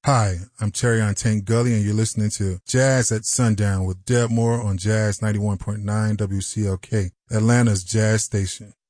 Hi, I'm Terry on Tank Gully, and you're listening to Jazz at Sundown with Deb Moore on Jazz 91.9 WCLK, Atlanta's Jazz Station.